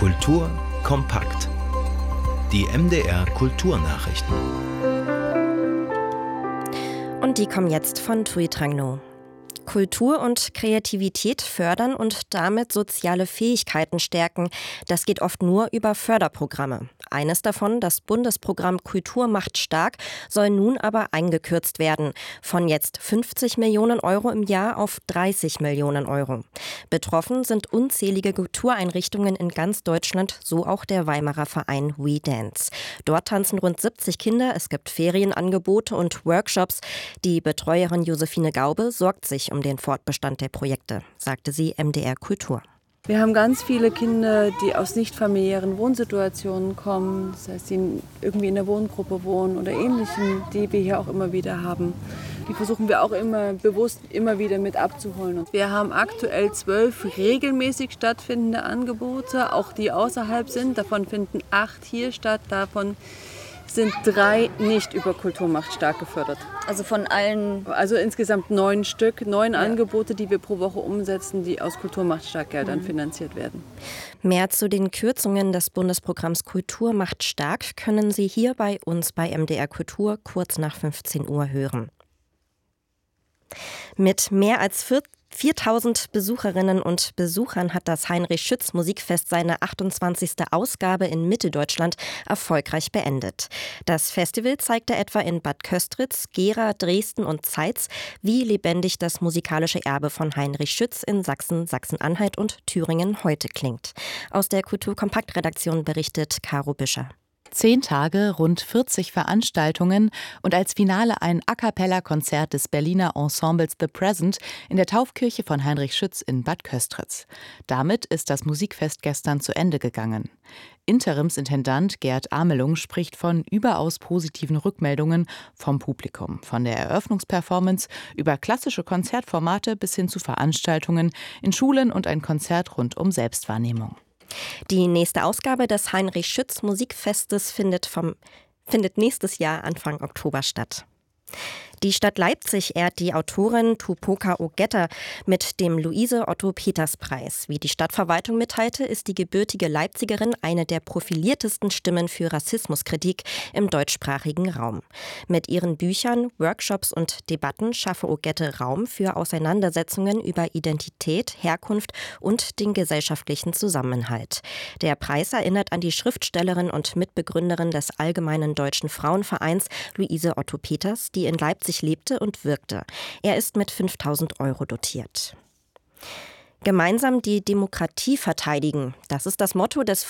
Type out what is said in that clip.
Kultur kompakt. Die MDR Kulturnachrichten. Und die kommen jetzt von Thuy Trang No. Kultur und Kreativität fördern und damit soziale Fähigkeiten stärken. Das geht oft nur über Förderprogramme. Eines davon, das Bundesprogramm Kultur macht stark, soll nun aber eingekürzt werden. Von jetzt 50 Millionen Euro im Jahr auf 30 Millionen Euro. Betroffen sind unzählige Kultureinrichtungen in ganz Deutschland, so auch der Weimarer Verein We Dance. Dort tanzen rund 70 Kinder, es gibt Ferienangebote und Workshops. Die Betreuerin Josephine Gaube sorgt sich um den Fortbestand der Projekte, sagte sie MDR Kultur. Wir haben ganz viele Kinder, die aus nicht familiären Wohnsituationen kommen, das heißt, die irgendwie in der Wohngruppe wohnen oder Ähnlichem, die wir hier auch immer wieder haben. Die versuchen wir auch immer bewusst immer wieder mit abzuholen. Und wir haben aktuell 12 regelmäßig stattfindende Angebote, auch die außerhalb sind. Davon finden 8 hier statt, davon sind 3 nicht über Kultur macht stark gefördert. Also von allen? Also insgesamt 9 Stück, 9 Angebote, die wir pro Woche umsetzen, die aus Kultur macht stark Geldern finanziert werden. Mehr zu den Kürzungen des Bundesprogramms Kultur macht stark können Sie hier bei uns bei MDR Kultur kurz nach 15 Uhr hören. Mit mehr als 4.000 Besucherinnen und Besuchern hat das Heinrich-Schütz-Musikfest seine 28. Ausgabe in Mitteldeutschland erfolgreich beendet. Das Festival zeigte etwa in Bad Köstritz, Gera, Dresden und Zeitz, wie lebendig das musikalische Erbe von Heinrich Schütz in Sachsen, Sachsen-Anhalt und Thüringen heute klingt. Aus der Kulturkompakt-Redaktion berichtet Caro Büscher. 10 Tage, rund 40 Veranstaltungen und als Finale ein A-cappella-Konzert des Berliner Ensembles The Present in der Taufkirche von Heinrich Schütz in Bad Köstritz. Damit ist das Musikfest gestern zu Ende gegangen. Interimsintendant Gerd Amelung spricht von überaus positiven Rückmeldungen vom Publikum. Von der Eröffnungsperformance über klassische Konzertformate bis hin zu Veranstaltungen in Schulen und ein Konzert rund um Selbstwahrnehmung. Die nächste Ausgabe des Heinrich-Schütz-Musikfestes findet nächstes Jahr Anfang Oktober statt. Die Stadt Leipzig ehrt die Autorin Tupoka Ogetta mit dem Luise-Otto-Peters-Preis. Wie die Stadtverwaltung mitteilte, ist die gebürtige Leipzigerin eine der profiliertesten Stimmen für Rassismuskritik im deutschsprachigen Raum. Mit ihren Büchern, Workshops und Debatten schaffe Ogetta Raum für Auseinandersetzungen über Identität, Herkunft und den gesellschaftlichen Zusammenhalt. Der Preis erinnert an die Schriftstellerin und Mitbegründerin des Allgemeinen Deutschen Frauenvereins, Luise Otto-Peters, die in Leipzig lebte und wirkte. Er ist mit 5.000 Euro dotiert. Gemeinsam die Demokratie verteidigen. Das ist das Motto des